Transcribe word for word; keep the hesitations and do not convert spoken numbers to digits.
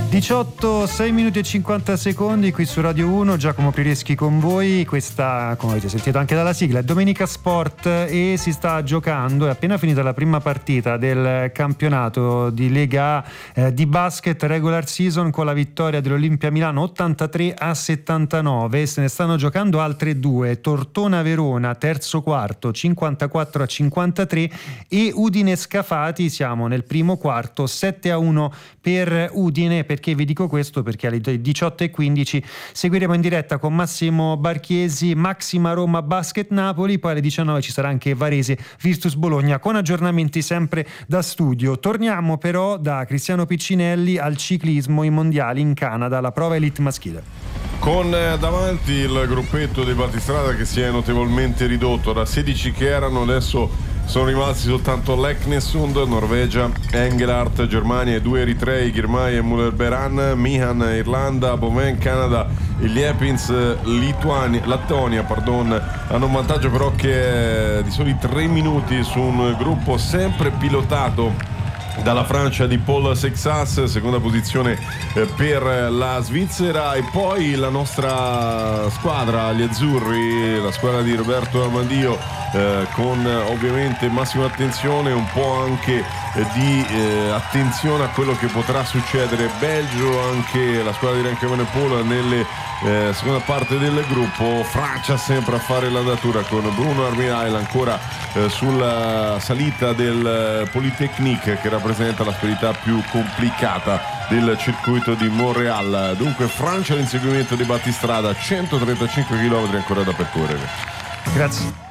diciotto, sei minuti e cinquanta secondi qui su Radio uno, Giacomo Prireschi con voi. Questa, come avete sentito anche dalla sigla, è Domenica Sport e si sta giocando, è appena finita la prima partita del campionato di Lega A eh, di basket regular season con la vittoria dell'Olimpia Milano ottantatré a settantanove. Se ne stanno giocando altre due, Tortona Verona terzo quarto cinquantaquattro a cinquantatré e Udine Scafati, siamo nel primo quarto sette a uno per Udine. Perché vi dico questo? Perché alle diciotto e quindici seguiremo in diretta con Massimo Barchiesi Maxima Roma Basket Napoli, poi alle diciannove ci sarà anche Varese Virtus Bologna con aggiornamenti sempre da studio. Torniamo però da Cristiano Piccinelli al ciclismo, i mondiali in Canada, la prova elite maschile. Con davanti il gruppetto dei battistrada che si è notevolmente ridotto, da sedici che erano adesso sono rimasti soltanto Leknesund, Norvegia, Engelhardt, Germania, e due eritrei, Girmay e Muller-Beran, Mihan, Irlanda, Boven, Canada e Liepins, Lituania, Lettonia, pardon, hanno un vantaggio però che è di soli tre minuti su un gruppo sempre pilotato dalla Francia di Paul Seixas, seconda posizione per la Svizzera, e poi la nostra squadra, gli azzurri, la squadra di Roberto Armandio, eh, con ovviamente massima attenzione, un po' anche eh, di eh, attenzione a quello che potrà succedere. Belgio, anche la squadra di Renke Evenepoel nelle eh, seconda parte del gruppo. Francia sempre a fare l'andatura con Bruno Armirail ancora eh, sulla salita del Polytechnique, che rappresenta la sperietà più complicata del circuito di Montréal. Dunque Francia all'inseguimento di battistrada, centotrentacinque chilometri ancora da percorrere. Grazie.